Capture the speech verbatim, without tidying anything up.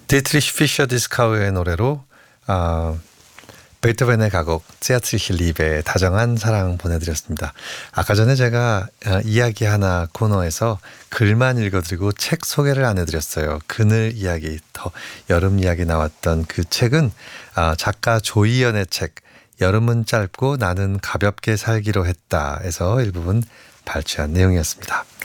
디트리히 피셔 디스카우의 노래로 어, 베토벤의 가곡 제아트리히 리베의 다정한 사랑 보내드렸습니다. 아까 전에 제가 어, 이야기 하나 코너에서 글만 읽어드리고 책 소개를 안 해드렸어요. 그늘 이야기, 더 여름 이야기 나왔던 그 책은 어, 작가 조이연의 책 여름은 짧고 나는 가볍게 살기로 했다에서 일부분 발췌한 내용이었습니다.